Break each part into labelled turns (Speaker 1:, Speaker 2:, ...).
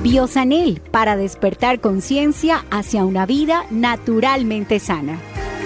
Speaker 1: Biosanel, para despertar conciencia hacia una vida naturalmente sana.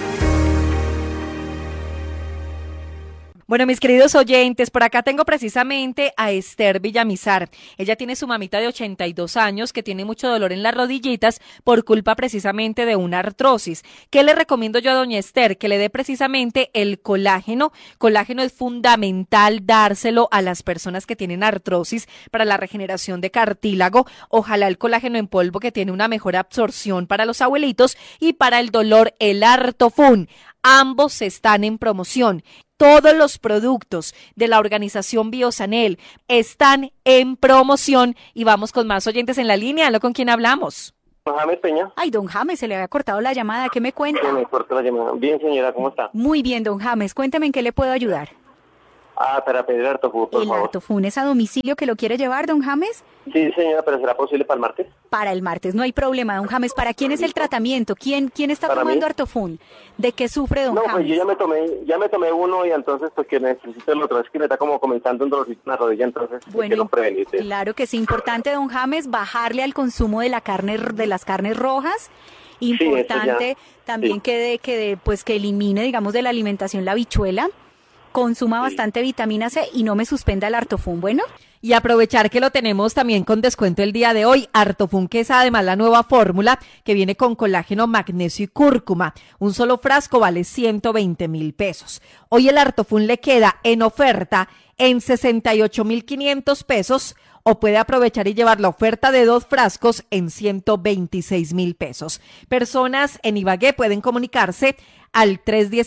Speaker 2: Bueno, mis queridos oyentes, por acá tengo precisamente a Esther Villamizar. Ella tiene su mamita de 82 años que tiene mucho dolor en las rodillitas por culpa precisamente de una artrosis. ¿Qué le recomiendo yo a doña Esther? Que le dé precisamente el colágeno. Colágeno es fundamental dárselo a las personas que tienen artrosis para la regeneración de cartílago. Ojalá el colágeno en polvo, que tiene una mejor absorción para los abuelitos, y para el dolor el Artofun. Ambos están en promoción. Todos los productos de la organización Biosanel están en promoción y vamos con más oyentes en la línea. ¿Con quién hablamos?
Speaker 3: Don James Peña.
Speaker 1: Ay, don James, se le había cortado la llamada. ¿Qué me cuenta?
Speaker 3: Se me cortó la llamada. Bien, señora, ¿cómo está?
Speaker 1: Muy bien, don James. Cuénteme en qué le puedo ayudar.
Speaker 3: Para pedir Artofun, por
Speaker 1: ¿El
Speaker 3: favor.
Speaker 1: Artofun es a domicilio que lo quiere llevar, don James?
Speaker 3: Sí, señora, pero ¿será posible para el martes?
Speaker 1: Para el martes, no hay problema, don James. ¿Para quién es el tratamiento? ¿Quién está
Speaker 3: ¿Para
Speaker 1: tomando
Speaker 3: mí?
Speaker 1: Artofun? ¿De qué sufre, don
Speaker 3: No,
Speaker 1: James?
Speaker 3: pues yo ya me tomé uno y entonces pues que necesito el otro. Es que me está como comenzando un dolorcito en la rodilla, entonces quiero prevenir.
Speaker 1: Claro que es importante, don James, bajarle al consumo de la carne, de las carnes rojas. Importante también que elimine, digamos, de la alimentación la habichuela. Consuma bastante vitamina C y no me suspenda el Artofun, ¿bueno?
Speaker 2: Y aprovechar que lo tenemos también con descuento el día de hoy. Artofun, que es además la nueva fórmula que viene con colágeno, magnesio y cúrcuma. Un solo frasco vale 120,000 pesos. Hoy el Artofun le queda en oferta en 68,500 pesos, o puede aprovechar y llevar la oferta de 2 frascos en 126,000 pesos. Personas en Ibagué pueden comunicarse al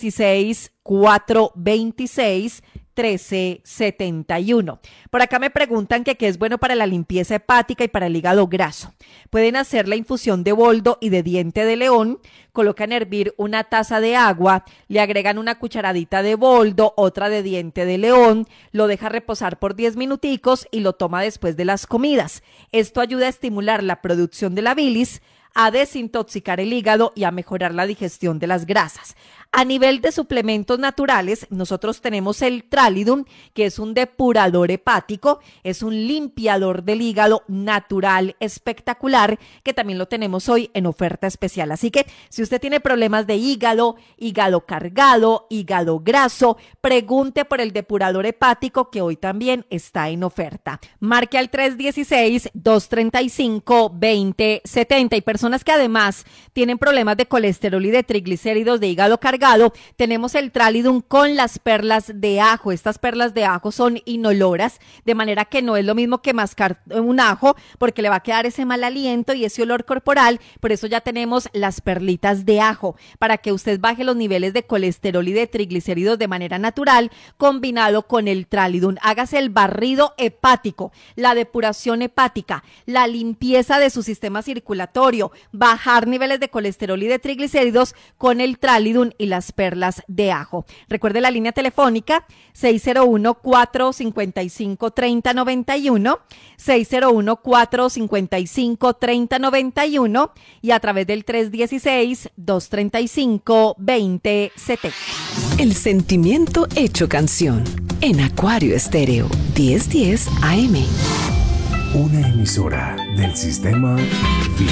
Speaker 2: 316-426-1371. Por acá me preguntan que qué es bueno para la limpieza hepática y para el hígado graso. Pueden hacer la infusión de boldo y de diente de león. Colocan a hervir una taza de agua, le agregan una cucharadita de boldo, otra de diente de león, lo deja reposar por 10 minuticos y lo toma después de las comidas. Esto ayuda a estimular la producción de la bilis, a desintoxicar el hígado y a mejorar la digestión de las grasas. A nivel de suplementos naturales, nosotros tenemos el Tralidum, que es un depurador hepático, es un limpiador del hígado natural espectacular, que también lo tenemos hoy en oferta especial. Así que si usted tiene problemas de hígado, hígado cargado, hígado graso, pregunte por el depurador hepático, que hoy también está en oferta. Marque al 316-235-2070. Y personas que además tienen problemas de colesterol y de triglicéridos, de hígado cargado, tenemos el Tralidum con las perlas de ajo. Estas perlas de ajo son inoloras, de manera que no es lo mismo que mascar un ajo, porque le va a quedar ese mal aliento y ese olor corporal. Por eso ya tenemos las perlitas de ajo, para que usted baje los niveles de colesterol y de triglicéridos de manera natural, combinado con el Tralidum. Hágase el barrido hepático, la depuración hepática, la limpieza de su sistema circulatorio, bajar niveles de colesterol y de triglicéridos con el Tralidum y las perlas de ajo. Recuerde la línea telefónica 601-455-3091, 601-455-3091 y a través del 316-235-2070.
Speaker 4: El sentimiento hecho canción en Acuario Estéreo 1010 AM.
Speaker 5: Una emisora del sistema